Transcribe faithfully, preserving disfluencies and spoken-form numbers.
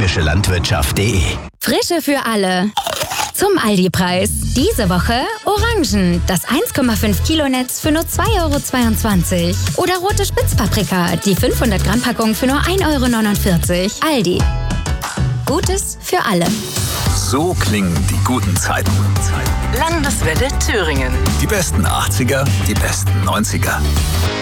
heimische Landwirtschaft punkt de. Frische für alle. Zum Aldi-Preis. Diese Woche Orangen, das eins Komma fünf Kilo Netz für nur zwei Euro zweiundzwanzig. Oder rote Spitzpaprika, die fünfhundert Gramm Packung für nur ein Euro neunundvierzig. Aldi. Gutes für alle. So klingen die guten Zeiten. Landeswelle Thüringen. Die besten achtziger, die besten neunziger.